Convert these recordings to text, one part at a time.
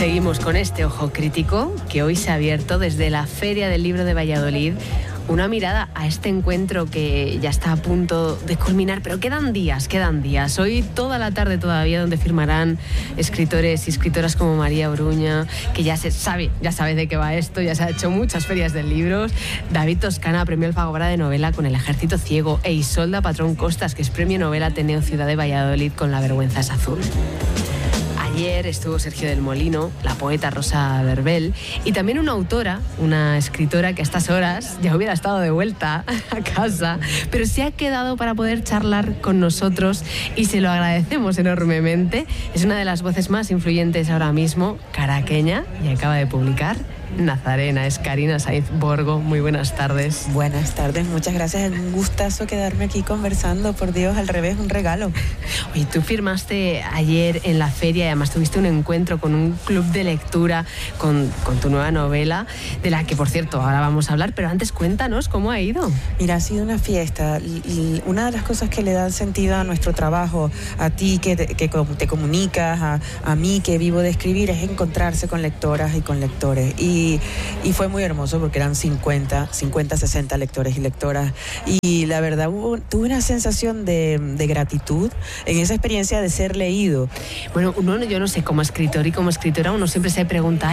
Seguimos con este Ojo Crítico que hoy se ha abierto desde la Feria del Libro de Valladolid. Una mirada a este encuentro que ya está a punto de culminar, pero quedan días. Hoy toda la tarde todavía, donde firmarán escritores y escritoras como María Oruña, que ya sabe de qué va esto, ya se ha hecho muchas ferias de libros. David Toscana, premio Alfaguara de novela con El Ejército Ciego, e Isolda Patrón Costas, que es premio novela Ateneo Ciudad de Valladolid con La vergüenza es azul. Ayer estuvo Sergio del Molino, la poeta Rosa Verbel, y también una autora, una escritora que a estas horas ya hubiera estado de vuelta a casa, pero se ha quedado para poder charlar con nosotros y se lo agradecemos enormemente. Es una de las voces más influyentes ahora mismo, caraqueña, y acaba de publicar Nazarena. Es Karina Sainz Borgo. Muy buenas tardes. Buenas tardes, muchas gracias. Es un gustazo quedarme aquí conversando, por Dios, al revés, un regalo. Oye, tú firmaste ayer en la feria y además tuviste un encuentro con un club de lectura con tu nueva novela, de la que, por cierto, ahora vamos a hablar, pero antes cuéntanos cómo ha ido. Mira, ha sido una fiesta y una de las cosas que le dan sentido a nuestro trabajo, a ti que te comunicas, a mí que vivo de escribir, es encontrarse con lectoras y con lectores. Y fue muy hermoso porque eran 50, 60 lectores y lectoras. Y la verdad, tuve una sensación de gratitud en esa experiencia de ser leído. Bueno, yo no sé, como escritor y como escritora, uno siempre se pregunta,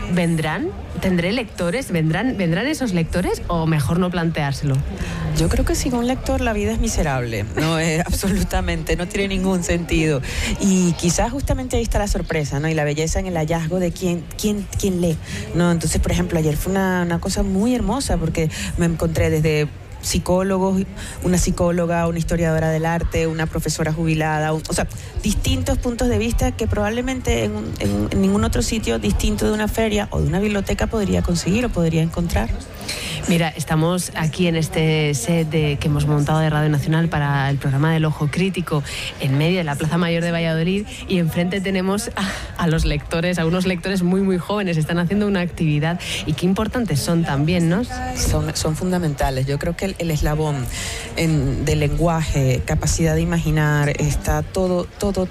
¿tendré lectores? ¿Vendrán esos lectores o mejor no planteárselo? Yo creo que sin un lector la vida es miserable, no es absolutamente, no tiene ningún sentido. Y quizás justamente ahí está la sorpresa, ¿no? Y la belleza en el hallazgo de quién lee, ¿no? Entonces, por ejemplo, ayer fue una cosa muy hermosa porque me encontré desde psicólogos, una psicóloga, una historiadora del arte, una profesora jubilada, o sea, distintos puntos de vista que probablemente en ningún otro sitio distinto de una feria o de una biblioteca podría conseguir o podría encontrar. Mira, estamos aquí en este set que hemos montado de Radio Nacional para el programa del Ojo Crítico, en medio de la Plaza Mayor de Valladolid, y enfrente tenemos a los lectores, a unos lectores muy muy jóvenes. Están haciendo una actividad y qué importantes son también, ¿no? Son fundamentales. Yo creo que el eslabón del lenguaje, capacidad de imaginar, está todo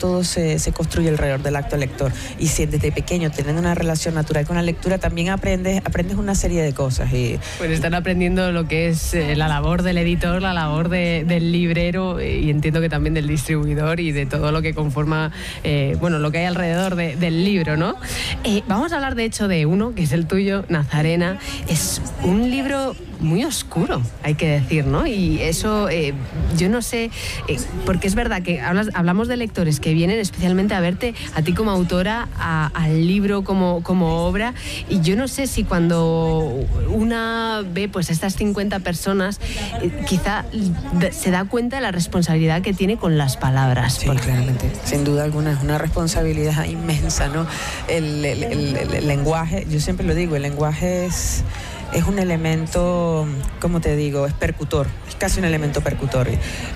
se construye alrededor del acto lector. Y si desde pequeño teniendo una relación natural con la lectura, también aprendes una serie de cosas. Pues están aprendiendo lo que es la labor del editor, la labor del librero, y entiendo que también del distribuidor y de todo lo que conforma, lo que hay alrededor del libro, ¿no? Vamos a hablar de hecho de uno, que es el tuyo, Nazarena. Es un libro muy oscuro, hay que decir, ¿no? Y eso, yo no sé, porque es verdad que hablamos de lectores que vienen especialmente a verte a ti como autora, al libro como obra, y yo no sé si cuando una ve pues estas 50 personas, quizá se da cuenta de la responsabilidad que tiene con las palabras. Sí, claramente, sin duda alguna, es una responsabilidad inmensa, ¿no? El lenguaje, yo siempre lo digo, el lenguaje es un elemento, como te digo, es percutor, es casi un elemento percutor,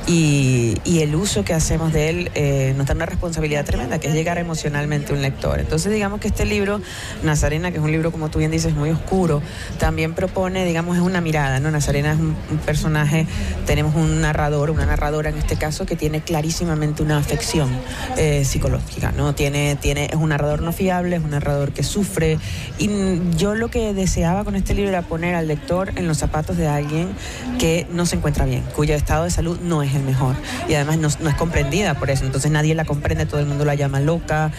y el uso que hacemos de él nos da una responsabilidad tremenda, que es llegar emocionalmente a un lector. Entonces, digamos que este libro, Nazarena, que es un libro, como tú bien dices, muy oscuro, también propone, digamos, es una mirada, ¿no? Nazarena es un personaje, tenemos una narradora en este caso, que tiene clarísimamente una afección psicológica, ¿no? Es un narrador no fiable, es un narrador que sufre, y yo lo que deseaba con este libro era poner al lector en los zapatos de alguien que no se encuentra bien, cuyo estado de salud no es el mejor, y además no es comprendida por eso. Entonces nadie la comprende, todo el mundo la llama loca,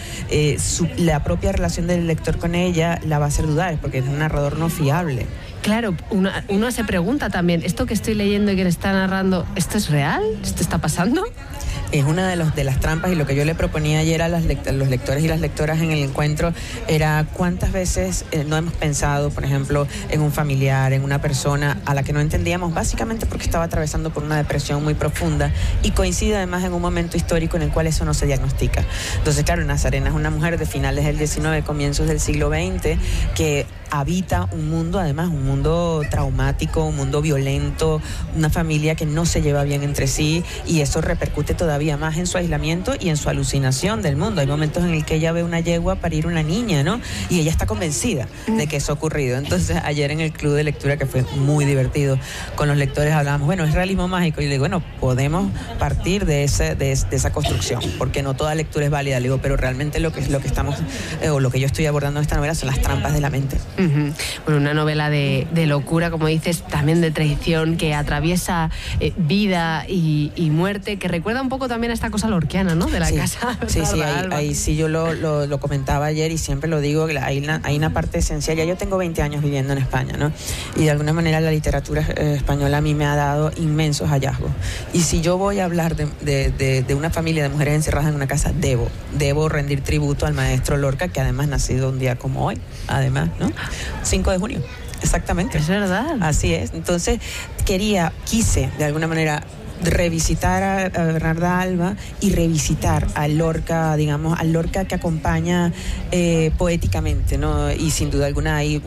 la propia relación del lector con ella la va a hacer dudar, porque es un narrador no fiable. Claro, uno se pregunta también, ¿esto que estoy leyendo y que le está narrando, esto es real? ¿Esto está pasando? Es una de las trampas, y lo que yo le proponía ayer a los lectores y las lectoras en el encuentro era cuántas veces no hemos pensado, por ejemplo, en un familiar, en una persona a la que no entendíamos, básicamente porque estaba atravesando por una depresión muy profunda, y coincide además en un momento histórico en el cual eso no se diagnostica. Entonces, claro, Nazarena es una mujer de finales del XIX, comienzos del siglo XX, que habita un mundo, además, un mundo traumático, un mundo violento, una familia que no se lleva bien entre sí, y eso repercute todavía todavía más en su aislamiento y en su alucinación del mundo. Hay momentos en el que ella ve una yegua parir una niña, ¿no? Y ella está convencida de que eso ha ocurrido. Entonces, ayer en el club de lectura, que fue muy divertido, con los lectores hablábamos, bueno, es realismo mágico. Y le digo, bueno, podemos partir de esa construcción, porque no toda lectura es válida. Le digo, pero realmente lo que estamos, o lo que yo estoy abordando en esta novela son las trampas de la mente. Bueno, una novela de locura, como dices, también de traición, que atraviesa vida y muerte, que recuerda un poco también a esta cosa lorquiana, ¿no? De la casa. Sí, ahí sí yo lo comentaba ayer y siempre lo digo, que hay una parte esencial. Ya yo tengo 20 años viviendo en España, ¿no? Y de alguna manera la literatura española a mí me ha dado inmensos hallazgos. Y si yo voy a hablar de una familia de mujeres encerradas en una casa, debo rendir tributo al maestro Lorca, que además nacido un día como hoy, además, ¿no? 5 de junio. Exactamente. Es verdad. Así es. Entonces, quise, de alguna manera, revisitar a Bernarda Alba y revisitar a Lorca, digamos, al Lorca que acompaña poéticamente, ¿no? Y sin duda alguna hay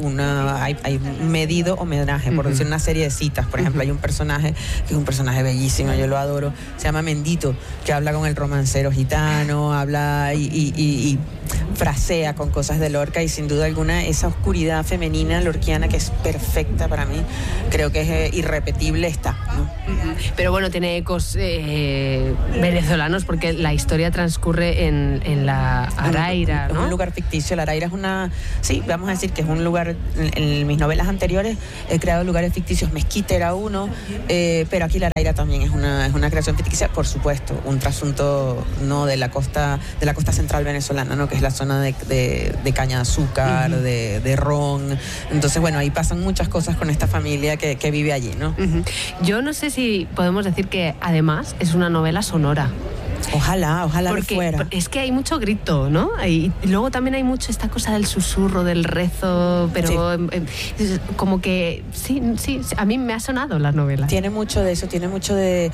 un medido homenaje, por decir una serie de citas. Por ejemplo, hay un personaje que es un personaje bellísimo, yo lo adoro, se llama Mendito, que habla con el romancero gitano, habla y frasea con cosas de Lorca, y sin duda alguna esa oscuridad femenina lorquiana que es perfecta para mí, creo que es irrepetible, está, ¿no? Pero bueno, tiene ecos venezolanos, porque la historia transcurre en la Araira, ¿no? Es un lugar ficticio. La Araira es sí, vamos a decir que es un lugar, en mis novelas anteriores he creado lugares ficticios. Mezquite era uno, pero aquí la Araira también es una creación ficticia, por supuesto, un trasunto, ¿no?, de la costa central venezolana, ¿no?, que es la zona de caña de azúcar, de ron. Entonces, bueno, ahí pasan muchas cosas con esta familia que vive allí, ¿no? Yo no sé si podemos decir que además es una novela sonora. Ojalá porque lo fuera. Es que hay mucho grito, ¿no? Y luego también hay mucho esta cosa del susurro, del rezo, pero sí. Como que sí, a mí me ha sonado la novela. Tiene mucho de eso, tiene mucho de...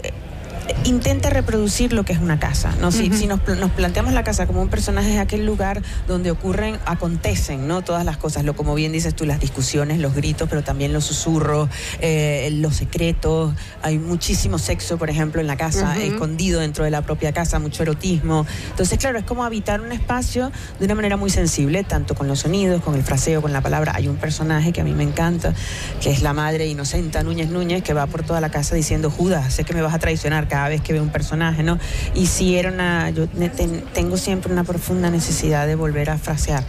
intenta reproducir lo que es una casa, ¿no? Si nos planteamos la casa como un personaje, es aquel lugar donde acontecen, ¿no?, todas las cosas, como bien dices tú, las discusiones, los gritos, pero también los susurros, los secretos. Hay muchísimo sexo, por ejemplo, en la casa, escondido dentro de la propia casa, mucho erotismo. Entonces, claro, es como habitar un espacio de una manera muy sensible, tanto con los sonidos, con el fraseo, con la palabra. Hay un personaje que a mí me encanta, que es la madre Inocenta Núñez, que va por toda la casa diciendo: Judas, sé que me vas a traicionar, cada vez que veo un personaje, ¿no? Y sí, yo tengo siempre una profunda necesidad de volver a frasear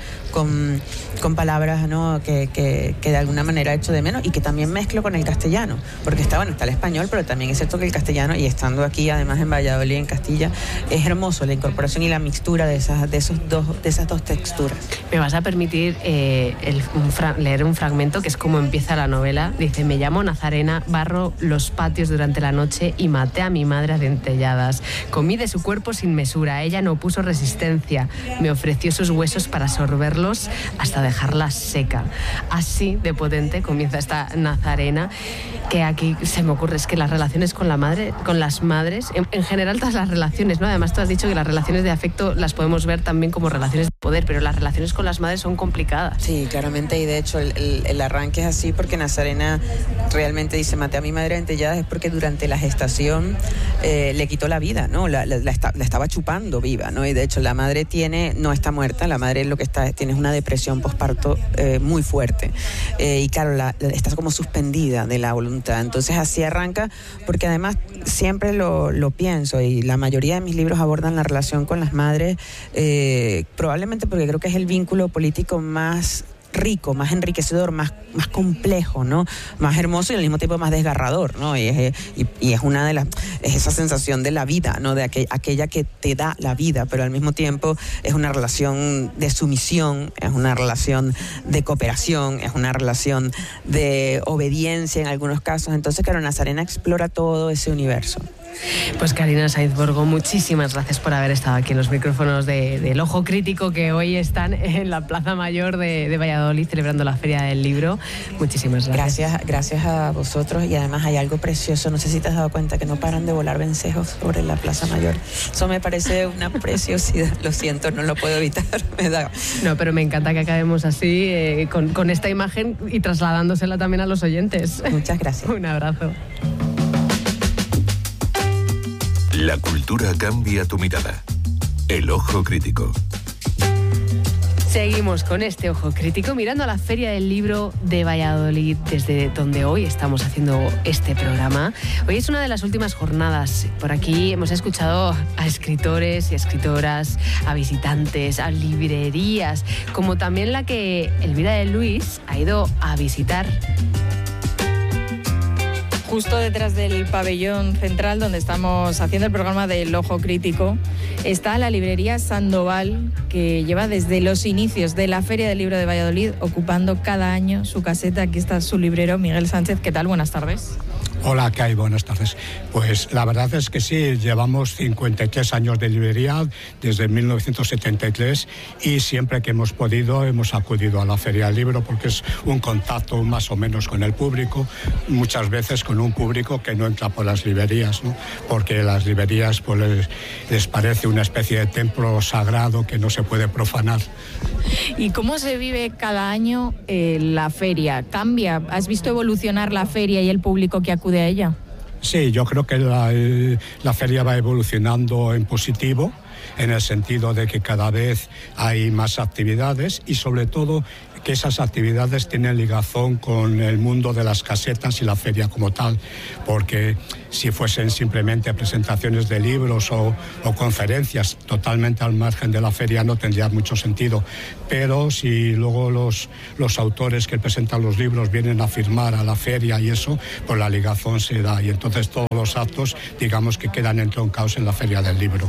con palabras, ¿no?, que de alguna manera echo de menos, y que también mezclo con el castellano, porque está el español, pero también es cierto que el castellano, y estando aquí además en Valladolid, en Castilla, es hermoso la incorporación y la mixtura de esas dos texturas. Me vas a permitir leer un fragmento que es como empieza la novela. Dice: me llamo Nazarena, barro los patios durante la noche y maté a mi madre a dentelladas. Comí de su cuerpo sin mesura, ella no puso resistencia, me ofreció sus huesos para sorberlos hasta dejarla seca. Así de potente comienza esta Nazarena, que aquí se me ocurre es que las relaciones con las madres, en general todas las relaciones, ¿no? Además tú has dicho que las relaciones de afecto las podemos ver también como relaciones de poder, pero las relaciones con las madres son complicadas. Sí, claramente, y de hecho el arranque es así, porque Nazarena realmente dice: maté a mi madre a dentelladas, es porque durante la gestación le quitó la vida, ¿no? La estaba chupando viva, ¿no? Y de hecho la madre no está muerta, la madre lo que tiene es una depresión posparto muy fuerte, y claro, está como suspendida de la voluntad. Entonces así arranca, porque además siempre lo pienso, y la mayoría de mis libros abordan la relación con las madres, probablemente porque creo que es el vínculo político más rico, más enriquecedor, más complejo, ¿no?, más hermoso y al mismo tiempo más desgarrador, ¿no? Y es una de es esa sensación de la vida, ¿no?, de aquella que te da la vida, pero al mismo tiempo es una relación de sumisión, es una relación de cooperación, es una relación de obediencia en algunos casos. Entonces, claro, Nazarena explora todo ese universo. Pues Carina Sainz Borgo, muchísimas gracias por haber estado aquí en los micrófonos del Ojo Crítico, que hoy están en la Plaza Mayor de Valladolid celebrando la Feria del Libro. Muchísimas gracias. Gracias a vosotros, y además hay algo precioso, no sé si te has dado cuenta, que no paran de volar vencejos sobre la Plaza Mayor. Eso me parece una preciosidad, lo siento, no lo puedo evitar. No, pero me encanta que acabemos así, con esta imagen y trasladándosela también a los oyentes. Muchas gracias. Un abrazo. La cultura cambia tu mirada. El ojo crítico. Seguimos con este ojo crítico mirando a la Feria del Libro de Valladolid, desde donde hoy estamos haciendo este programa. Hoy es una de las últimas jornadas. Por aquí hemos escuchado a escritores y escritoras, a visitantes, a librerías, como también la que Elvira de Luis ha ido a visitar. Justo detrás del pabellón central donde estamos haciendo el programa del Ojo Crítico está la librería Sandoval, que lleva desde los inicios de la Feria del Libro de Valladolid ocupando cada año su caseta. Aquí está su librero, Miguel Sánchez. ¿Qué tal? Buenas tardes. Hola, ¿qué hay? Buenas tardes. Pues la verdad es que sí, llevamos 53 años de librería desde 1973 y siempre que hemos podido hemos acudido a la Feria del Libro porque es un contacto más o menos con el público, muchas veces con un público que no entra por las librerías, ¿no? Porque las librerías pues, les parece una especie de templo sagrado que no se puede profanar. ¿Y cómo se vive cada año la feria? ¿Cambia? ¿Has visto evolucionar la feria y el público que acude a ella? Sí, yo creo que la feria va evolucionando en positivo, en el sentido de que cada vez hay más actividades y sobre todo que esas actividades tienen ligazón con el mundo de las casetas y la feria como tal, porque si fuesen simplemente presentaciones de libros o conferencias totalmente al margen de la feria no tendría mucho sentido, pero si luego los autores que presentan los libros vienen a firmar a la feria y eso, pues la ligazón se da y entonces todos los actos digamos que quedan entroncados en la Feria del Libro.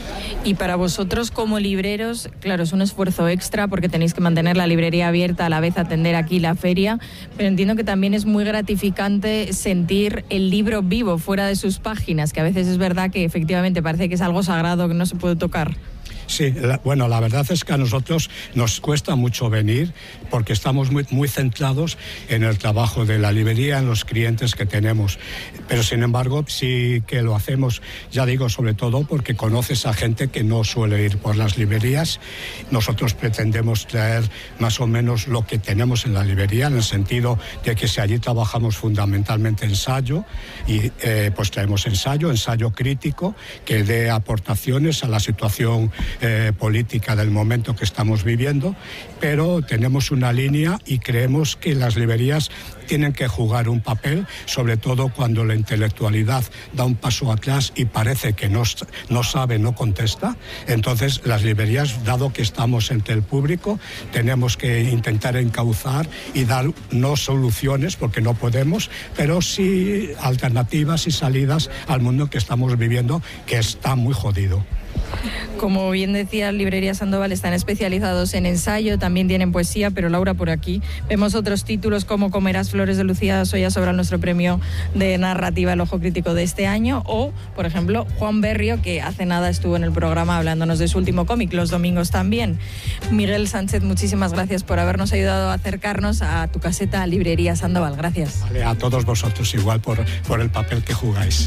Y para vosotros como libreros, claro, es un esfuerzo extra porque tenéis que mantener la librería abierta, a la vez atender aquí la feria, pero entiendo que también es muy gratificante sentir el libro vivo fuera de sus páginas, que a veces es verdad que efectivamente parece que es algo sagrado que no se puede tocar. Sí, bueno, la verdad es que a nosotros nos cuesta mucho venir porque estamos muy centrados en el trabajo de la librería, en los clientes que tenemos. Pero sin embargo, sí que lo hacemos, ya digo, sobre todo porque conoces a gente que no suele ir por las librerías. Nosotros pretendemos traer más o menos lo que tenemos en la librería, en el sentido de que si allí trabajamos fundamentalmente ensayo, y pues traemos ensayo crítico que dé aportaciones a la situación política del momento que estamos viviendo, pero tenemos una línea y creemos que las librerías tienen que jugar un papel, sobre todo cuando la intelectualidad da un paso atrás y parece que no sabe, no contesta. Entonces las librerías, dado que estamos entre el público, tenemos que intentar encauzar y dar no soluciones, porque no podemos, pero sí alternativas y salidas al mundo que estamos viviendo, que está muy jodido. Como bien decía, Librería Sandoval están especializados en ensayo, también tienen poesía, pero Laura, por aquí vemos otros títulos como Comerás flores de Lucía Soya sobre nuestro premio de narrativa El Ojo Crítico de este año, o, por ejemplo, Juan Berrio, que hace nada estuvo en el programa hablándonos de su último cómic, Los domingos también. Miguel Sánchez, muchísimas gracias por habernos ayudado a acercarnos a tu caseta Librería Sandoval. Gracias. Vale, a todos vosotros igual por el papel que jugáis.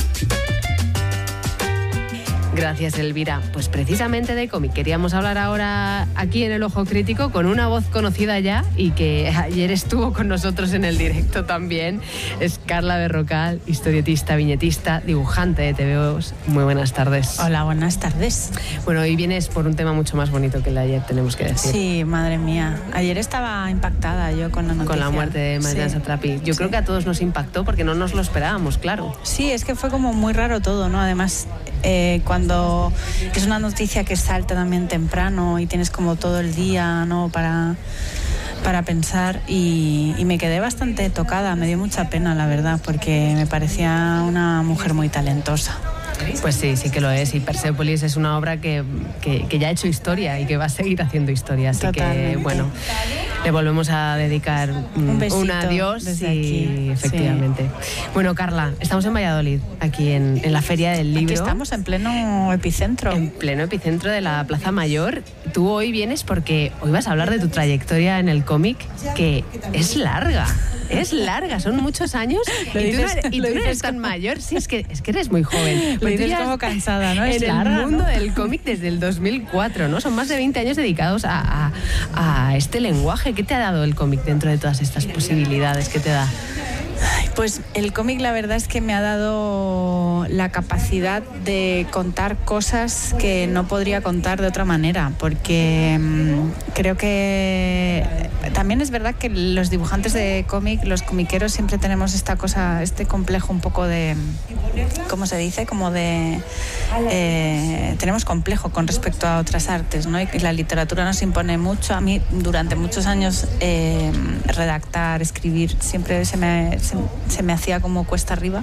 Gracias, Elvira. Pues precisamente de cómic queríamos hablar ahora aquí en El Ojo Crítico con una voz conocida ya y que ayer estuvo con nosotros en el directo también. Es Carla Berrocal, historietista, viñetista, dibujante de TVOs. Muy buenas tardes. Hola, buenas tardes. Bueno, hoy vienes por un tema mucho más bonito que el de ayer, tenemos que decir. Sí, madre mía. Ayer estaba impactada yo con la noticia. Con la muerte de Mariana Satrapi. Yo creo que a todos nos impactó porque no nos lo esperábamos, claro. Sí, es que fue como muy raro todo, ¿no? Además, cuando es una noticia que salta también temprano y tienes como todo el día, ¿no? para pensar y me quedé bastante tocada, me dio mucha pena, la verdad, porque me parecía una mujer muy talentosa. Pues sí, sí que lo es. Y Persépolis es una obra que ya ha hecho historia y que va a seguir haciendo historia. Así Totalmente. Que, bueno, le volvemos a dedicar un adiós desde y aquí. efectivamente. Sí. Bueno, Carla, estamos en Valladolid, aquí en la Feria del Libro. Aquí estamos en pleno epicentro. En pleno epicentro de la Plaza Mayor. Tú hoy vienes porque hoy vas a hablar de tu trayectoria en el cómic, que es larga. Es larga, son muchos años y tú no eres tan mayor. Sí, es que eres muy joven. Lo dices como cansada, ¿no? Es en larga, el mundo ¿no? del cómic desde el 2004, ¿no? Son más de 20 años dedicados a este lenguaje. ¿Qué te ha dado el cómic dentro de todas estas posibilidades que te da? Ay, Pues el cómic, la verdad es que me ha dado la capacidad de contar cosas que no podría contar de otra manera, porque creo que también es verdad que los dibujantes de cómic, los comiqueros, siempre tenemos esta cosa, este complejo un poco de, ¿cómo se dice? Como de tenemos complejo con respecto a otras artes, ¿no? Y la literatura nos impone mucho. A mí durante muchos años redactar, escribir, siempre se me hacía como cuesta arriba,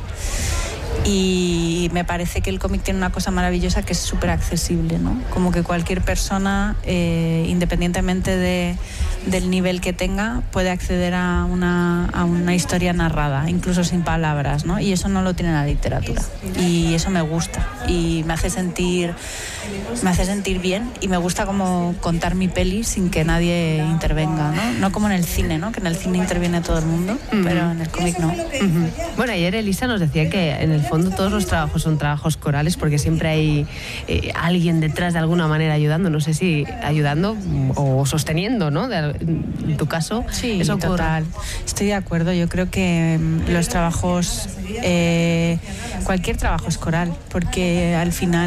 y me parece que el cómic tiene una cosa maravillosa, que es súper accesible, ¿no? Como que cualquier persona, independientemente del nivel que tenga, puede acceder a una historia narrada, incluso sin palabras, ¿no? Y eso no lo tiene la literatura, y eso me gusta y me hace sentir bien, y me gusta como contar mi peli sin que nadie intervenga, ¿no? No como en el cine, ¿no? Que en el cine interviene todo el mundo, pero en el cómic no. Bueno, ayer Elisa nos decía que en el fondo todos los trabajos son trabajos corales, porque siempre hay alguien detrás de alguna manera ayudando, no sé si ayudando o sosteniendo, ¿no? En tu caso, sí, eso ocurre. Total. Estoy de acuerdo. Yo creo que los trabajos, cualquier trabajo es coral, porque al final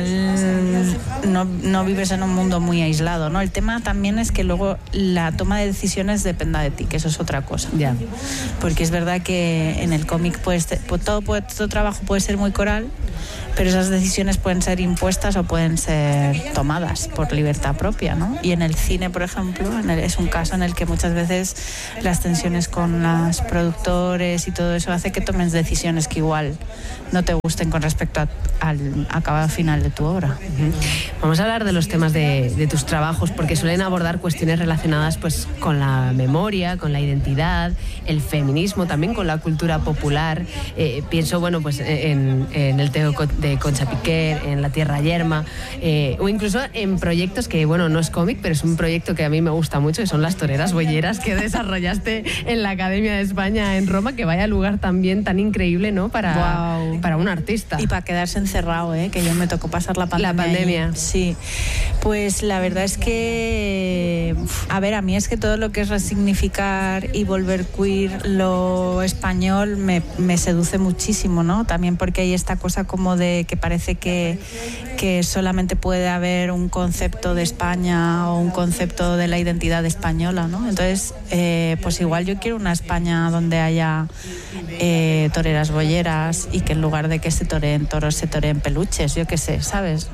no vives en un mundo muy aislado, ¿no? El tema también es que luego la toma de decisiones dependa de ti, que eso es otra cosa. Ya. Porque es verdad que en el cómic todo trabajo puede ser muy coral, pero esas decisiones pueden ser impuestas o pueden ser tomadas por libertad propia, ¿no? Y en el cine, por ejemplo, es un caso en el que muchas veces las tensiones con los productores y todo eso hace que tomes decisiones que igual no te gusten con respecto al acabado final de tu obra. Vamos a hablar de los temas de tus trabajos, porque suelen abordar cuestiones relacionadas pues con la memoria, con la identidad, el feminismo, también con la cultura popular. Pienso, bueno, pues en el Teo de Concha Piquer, en La Tierra Yerma, o incluso en proyectos que, bueno, no es cómic, pero es un proyecto que a mí me gusta mucho, que son las toreras boyeras que desarrollaste en la Academia de España en Roma, que vaya lugar también tan increíble, ¿no? Para un artista. Y para quedarse encerrado, que yo me tocó pasar la pandemia. La pandemia. Sí. Pues la verdad es que, a ver, a mí es que todo lo que es resignificar y volver queer lo español me seduce muchísimo, ¿no? También porque hay esta cosa como de que parece que solamente puede haber un concepto de España o un concepto de la identidad española, ¿no? Entonces, pues igual yo quiero una España donde haya toreras boyeras, y que en lugar de que se toreen toros, se toreen peluches, yo qué sé, ¿sabes?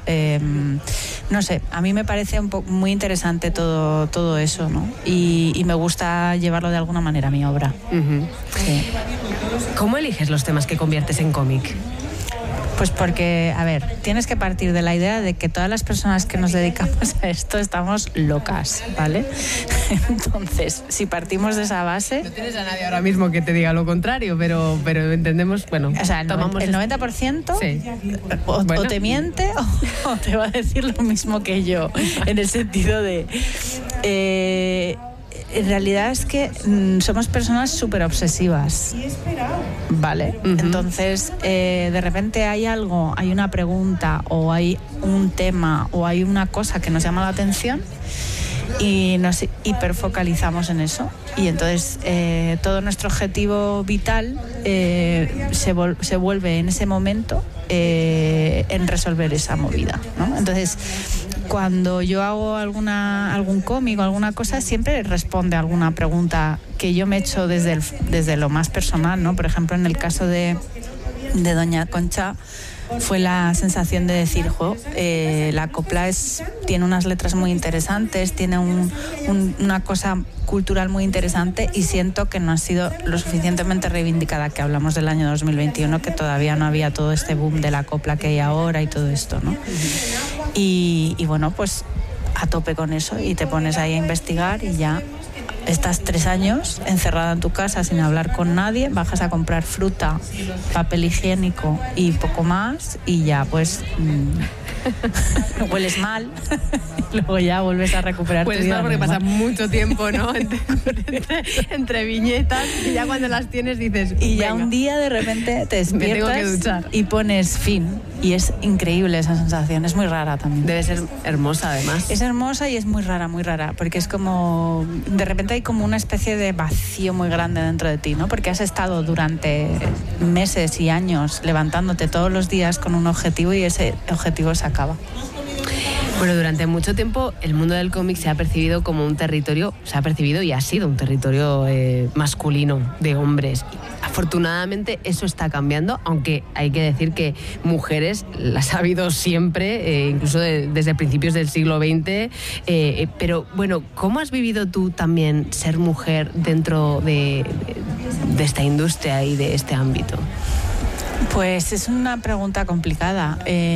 No sé, a mí me parece muy interesante todo eso, ¿no? Y me gusta llevarlo de alguna manera a mi obra. Sí. ¿Cómo eliges los temas que conviertes en cómic? Pues porque, a ver, tienes que partir de la idea de que todas las personas que nos dedicamos a esto estamos locas, ¿vale? Entonces, si partimos de esa base... No tienes a nadie ahora mismo que te diga lo contrario, pero entendemos, bueno... O sea, el 90% sí. o te miente o te va a decir lo mismo que yo, en el sentido de... en realidad es que somos personas súper obsesivas, ¿vale? Entonces, de repente hay algo, hay una pregunta o hay un tema o hay una cosa que nos llama la atención y nos hiperfocalizamos en eso, y entonces todo nuestro objetivo vital se vuelve en ese momento en resolver esa movida, ¿no? Entonces, cuando yo hago algún cómic o alguna cosa, siempre responde a alguna pregunta que yo me he hecho desde lo más personal, ¿no? Por ejemplo, en el caso de Doña Concha, fue la sensación de decir, la copla tiene unas letras muy interesantes, tiene una cosa cultural muy interesante, y siento que no ha sido lo suficientemente reivindicada, que hablamos del año 2021, que todavía no había todo este boom de la copla que hay ahora y todo esto, ¿no? Y bueno, pues a tope con eso, y te pones ahí a investigar y ya estás 3 años encerrada en tu casa sin hablar con nadie, bajas a comprar fruta, papel higiénico y poco más, y ya pues hueles mal y luego ya vuelves a recuperar tu vida porque normal. pasa mucho tiempo, ¿no? entre viñetas, y ya cuando las tienes dices... Y ya un día de repente te despiertas me tengo que duchar. y pones fin, Y es increíble esa sensación, es muy rara también. Debe ser hermosa además. Es hermosa y es muy rara, porque es como, de repente hay como una especie de vacío muy grande dentro de ti, ¿no? Porque has estado durante meses y años levantándote todos los días con un objetivo y ese objetivo se acaba. Bueno, durante mucho tiempo el mundo del cómic se ha percibido como un territorio, se ha percibido y ha sido un territorio masculino, de hombres. Afortunadamente eso está cambiando, aunque hay que decir que mujeres las ha habido siempre, incluso desde principios del siglo XX. Pero bueno, ¿cómo has vivido tú también ser mujer dentro de esta industria y de este ámbito? Pues es una pregunta complicada.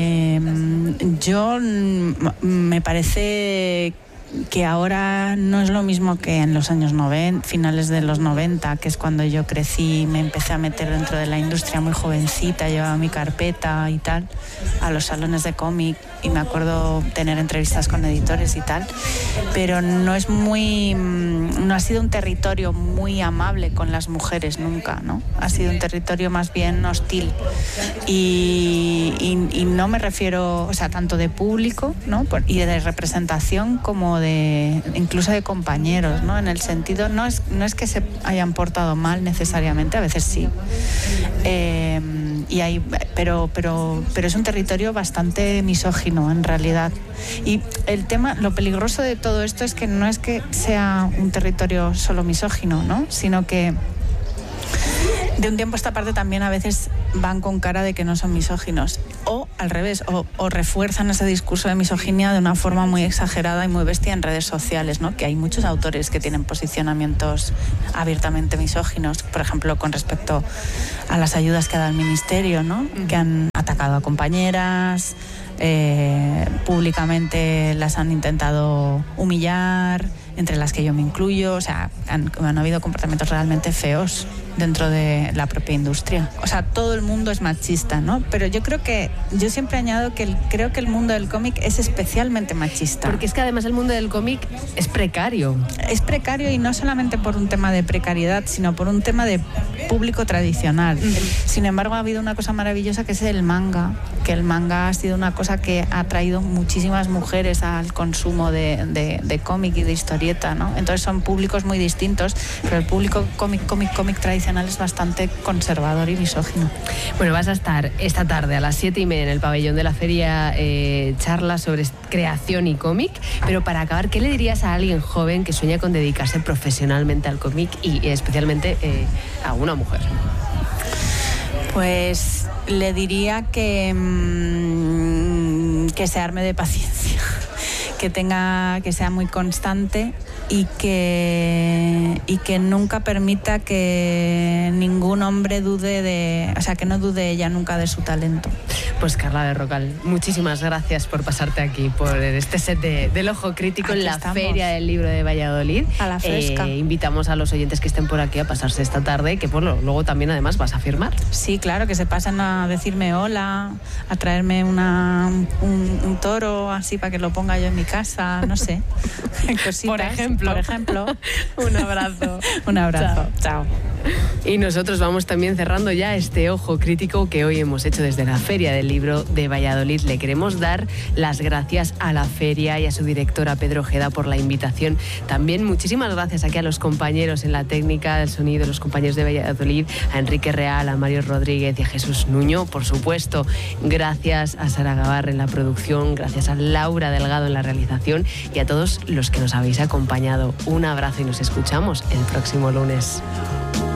Yo me parece que ahora no es lo mismo que en los años 90, finales de los 90, que es cuando yo crecí y me empecé a meter dentro de la industria muy jovencita, llevaba mi carpeta y tal, a los salones de cómic, y me acuerdo tener entrevistas con editores y tal, pero no ha sido un territorio muy amable con las mujeres nunca, ¿no? Ha sido un territorio más bien hostil, y no me refiero, o sea, tanto de público, ¿no? Y de representación como incluso de compañeros, ¿no? En el sentido, no es que se hayan portado mal necesariamente, a veces sí, pero es un territorio bastante misógino en realidad. Y el tema, lo peligroso de todo esto es que no es que sea un territorio solo misógino, ¿no? Sino que de un tiempo a esta parte también a veces van con cara de que no son misóginos, o al revés, o refuerzan ese discurso de misoginia de una forma muy exagerada y muy bestia en redes sociales, ¿no? Que hay muchos autores que tienen posicionamientos abiertamente misóginos, por ejemplo, con respecto a las ayudas que da el ministerio, ¿no? Que han atacado a compañeras, públicamente las han intentado humillar, entre las que yo me incluyo, o sea, han habido comportamientos realmente feos dentro de la propia industria. O sea, todo el mundo es machista, ¿no? Pero yo siempre añado que creo que el mundo del cómic es especialmente machista. Porque es que además el mundo del cómic es precario. Es precario, y no solamente por un tema de precariedad, sino por un tema de público tradicional. Sin embargo, ha habido una cosa maravillosa que es el manga, que el manga ha sido una cosa que ha traído muchísimas mujeres al consumo de cómic y de historieta, ¿no? Entonces son públicos muy distintos, pero el público cómic tradicional es bastante conservador y misógino. Bueno, vas a estar esta tarde a las 7:30 en el pabellón de la feria, charla sobre creación y cómic, pero para acabar, ¿qué le dirías a alguien joven que sueña con dedicarse profesionalmente al cómic y especialmente a una mujer? Pues le diría que se arme de paciencia, que sea muy constante y que nunca permita que ningún hombre que no dude ella nunca de su talento. Pues Carla Berrocal, muchísimas gracias por pasarte aquí, por este set del Ojo Crítico aquí en la Feria del Libro de Valladolid. A la fresca. Invitamos a los oyentes que estén por aquí a pasarse esta tarde, que luego también además vas a firmar. Sí, claro, que se pasen a decirme hola, a traerme un toro así para que lo ponga yo en mi casa, no sé. Cositas. Por ejemplo. Un abrazo. Un abrazo. Chao. Y nosotros vamos también cerrando ya este Ojo Crítico que hoy hemos hecho desde la Feria del Libro de Valladolid. Le queremos dar las gracias a la feria y a su directora Pedro Ojeda por la invitación. También muchísimas gracias aquí a los compañeros en la técnica del sonido, los compañeros de Valladolid, a Enrique Real, a Mario Rodríguez y a Jesús Nuño, por supuesto. Gracias a Sara Gavar en la producción, gracias a Laura Delgado en la realización y a todos los que nos habéis acompañado. Un abrazo y nos escuchamos el próximo lunes.